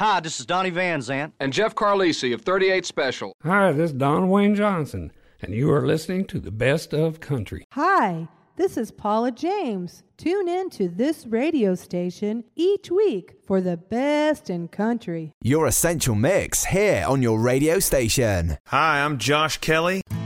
Hi, this is Donnie Van Zant. And Jeff Carlisi of 38 Special. Hi, this is Don Wayne Johnson, and you are listening to the Best of Country. Hi, this is Paula James. Tune in to this radio station each week for the best in country. Your Essential Mix here on your radio station. Hi, I'm Josh Kelly.